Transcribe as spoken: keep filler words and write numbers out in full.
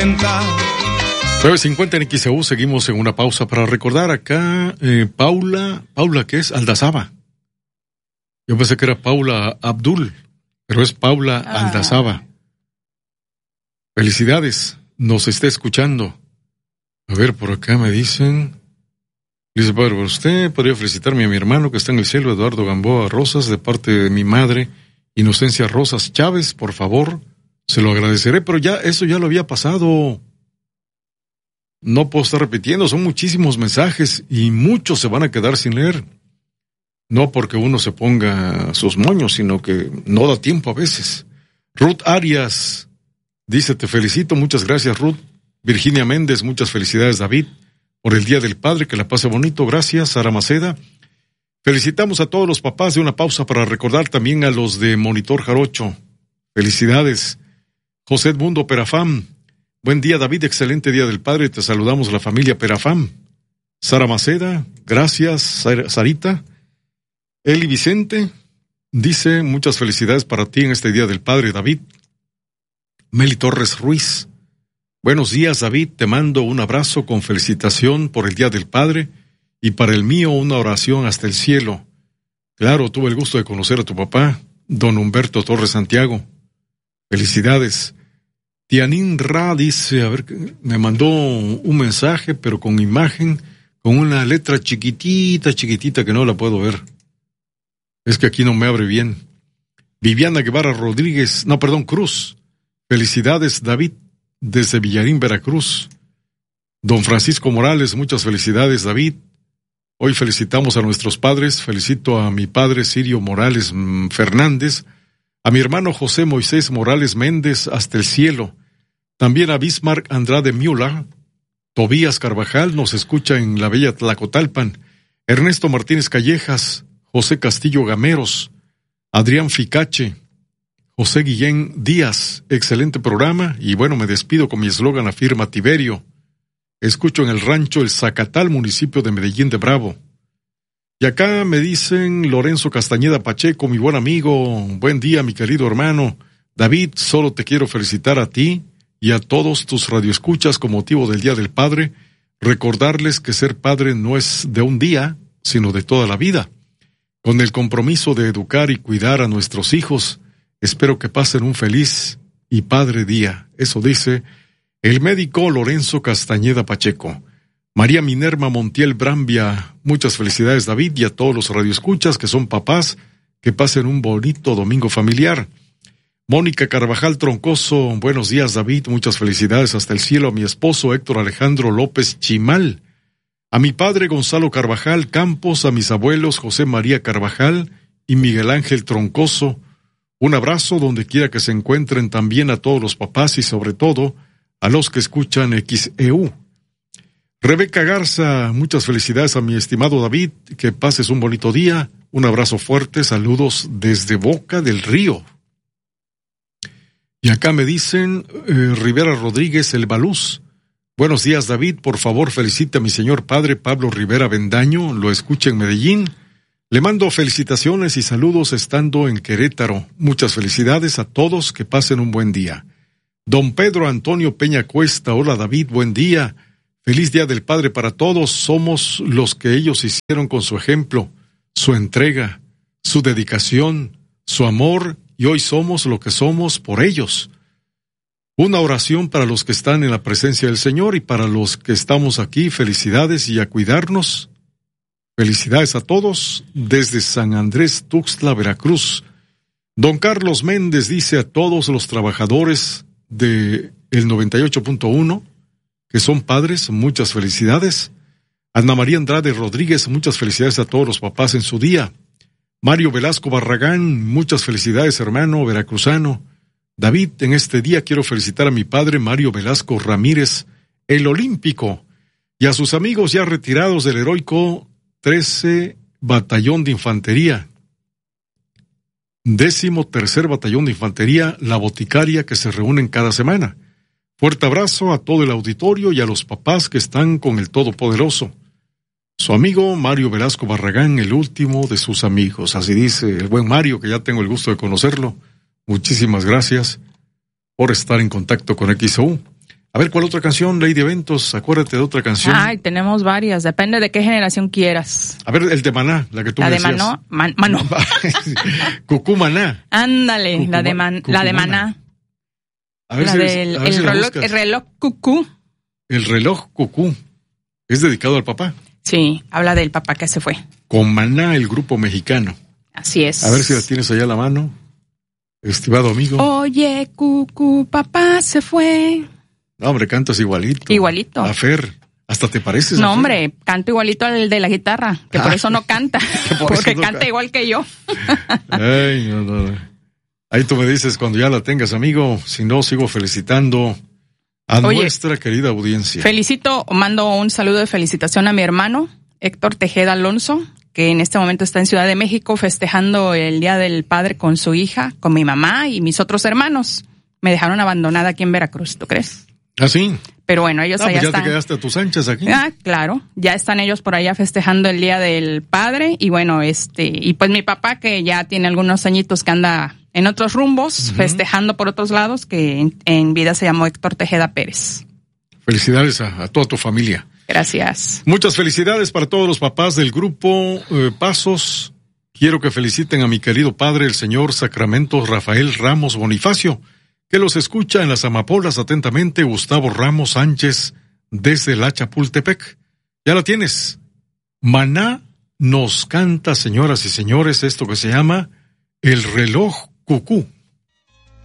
sienta. nueve cincuenta en X E U, seguimos en una pausa para recordar acá, eh, Paula, Paula, ¿qué es? Aldazaba. Yo pensé que era Paula Abdul, pero es Paula ah. Aldazaba. Felicidades, nos está escuchando. A ver, por acá me dicen, dice, padre, usted podría felicitarme a mi hermano que está en el cielo, Eduardo Gamboa Rosas, de parte de mi madre, Inocencia Rosas Chávez, por favor, se lo agradeceré, pero ya, eso ya lo había pasado. No puedo estar repitiendo, son muchísimos mensajes y muchos se van a quedar sin leer. No porque uno se ponga sus moños, sino que no da tiempo a veces. Ruth Arias dice, te felicito, muchas gracias Ruth. Virginia Méndez, muchas felicidades David, por el Día del Padre, que la pase bonito, gracias. Sara Maceda, felicitamos a todos los papás de una pausa para recordar también a los de Monitor Jarocho. Felicidades. José Edmundo Perafam, buen día David, excelente Día del Padre, te saludamos la familia Perafam. Sara Maceda, gracias Sarita. Eli Vicente dice, muchas felicidades para ti en este Día del Padre David. Meli Torres Ruiz, buenos días David, te mando un abrazo con felicitación por el Día del Padre y para el mío una oración hasta el cielo. Claro, tuve el gusto de conocer a tu papá, don Humberto Torres Santiago. Felicidades. Tianín Ra dice, a ver, me mandó un mensaje, pero con imagen, con una letra chiquitita, chiquitita que no la puedo ver. Es que aquí no me abre bien. Viviana Guevara Rodríguez, no, perdón, Cruz. Felicidades, David, desde Villarín, Veracruz. Don Francisco Morales, muchas felicidades, David. Hoy felicitamos a nuestros padres. Felicito a mi padre Sirio Morales Fernández, a mi hermano José Moisés Morales Méndez hasta el cielo. También a Bismarck Andrade Müller. Tobías Carvajal nos escucha en la bella Tlacotalpan. Ernesto Martínez Callejas, José Castillo Gameros, Adrián Ficache, José Guillén Díaz, excelente programa, y bueno, me despido con mi eslogan afirma Tiberio. Escucho en el rancho El Zacatal, municipio de Medellín de Bravo. Y acá me dicen Lorenzo Castañeda Pacheco, mi buen amigo, buen día mi querido hermano. David, solo te quiero felicitar a ti y a todos tus radioescuchas con motivo del Día del Padre, recordarles que ser padre no es de un día, sino de toda la vida. Con el compromiso de educar y cuidar a nuestros hijos, espero que pasen un feliz y padre día. Eso dice el médico Lorenzo Castañeda Pacheco. María Minerva Montiel Brambia, muchas felicidades David y a todos los radioescuchas que son papás, que pasen un bonito domingo familiar. Mónica Carvajal Troncoso, buenos días David, muchas felicidades hasta el cielo a mi esposo Héctor Alejandro López Chimal, a mi padre Gonzalo Carvajal Campos, a mis abuelos José María Carvajal y Miguel Ángel Troncoso. Un abrazo donde quiera que se encuentren, también a todos los papás y sobre todo a los que escuchan X E U. Rebeca Garza, muchas felicidades a mi estimado David, que pases un bonito día, un abrazo fuerte, saludos desde Boca del Río. Y acá me dicen eh, Rivera Rodríguez El Baluz, buenos días David, por favor felicite a mi señor padre Pablo Rivera Bendaño, lo escucha en Medellín. Le mando felicitaciones y saludos estando en Querétaro. Muchas felicidades a todos, que pasen un buen día. Don Pedro Antonio Peña Cuesta, hola David, buen día. Feliz Día del Padre para todos. Somos los que ellos hicieron con su ejemplo, su entrega, su dedicación, su amor, y hoy somos lo que somos por ellos. Una oración para los que están en la presencia del Señor y para los que estamos aquí, felicidades y a cuidarnos. Felicidades a todos desde San Andrés Tuxtla, Veracruz. Don Carlos Méndez dice a todos los trabajadores de el noventa y ocho punto uno que son padres, muchas felicidades. Ana María Andrade Rodríguez, muchas felicidades a todos los papás en su día. Mario Velasco Barragán, muchas felicidades hermano veracruzano. David, en este día quiero felicitar a mi padre Mario Velasco Ramírez, el olímpico, y a sus amigos ya retirados del heroico trece Batallón de Infantería, décimo tercer Batallón de Infantería, la boticaria, que se reúnen cada semana. Fuerte abrazo a todo el auditorio y a los papás que están con el Todopoderoso. Su amigo Mario Velasco Barragán, el último de sus amigos. Así dice el buen Mario, que ya tengo el gusto de conocerlo. Muchísimas gracias por estar en contacto con X E U. A ver, ¿cuál otra canción, Lady Eventos? Acuérdate de otra canción. Ay, tenemos varias, depende de qué generación quieras. A ver, el de Maná, la que tú la me de decías. Manó, man, Manó. Cucú Maná. Ándale, Cucú, la de man, la de Maná. A ver la si, del a ver el, si la reloj, buscas. el reloj cucú. El reloj Cucú. Es dedicado al papá. Sí, habla del papá que se fue. Con Maná, el grupo mexicano. Así es. A ver si la tienes allá a la mano, estimado amigo. Oye, cucú, papá se fue. No, hombre, cantas igualito. Igualito. A Fer. Hasta te pareces. No, a Fer. hombre, canto igualito al de la guitarra, que por Ah, eso no canta, por eso porque no canta canta. igual que yo. Ay, no, no, no. Ahí tú me dices cuando ya la tengas, amigo. Si no, sigo felicitando a Oye, nuestra querida audiencia. Felicito, mando un saludo de felicitación a mi hermano, Héctor Tejeda Alonso, que en este momento está en Ciudad de México festejando el Día del Padre con su hija, con mi mamá y mis otros hermanos. Me dejaron abandonada aquí en Veracruz, ¿tú crees? ¿Ah, sí? Pero bueno, ellos Ah, allá pues ya están. te quedaste a tus anchas aquí. Ah, claro, ya están ellos por allá festejando el Día del Padre y bueno, este, y pues mi papá que ya tiene algunos añitos que anda en otros rumbos, Ujú. festejando por otros lados, que en, en vida se llamó Héctor Tejeda Pérez. Felicidades a, a toda tu familia. Gracias. Muchas felicidades para todos los papás del grupo eh, Pasos. Quiero que feliciten a mi querido padre, el señor Sacramento Rafael Ramos Bonifacio, que los escucha en las amapolas atentamente, Gustavo Ramos Sánchez, desde la Chapultepec. Ya la tienes. Maná nos canta, señoras y señores, esto que se llama El reloj Cucú.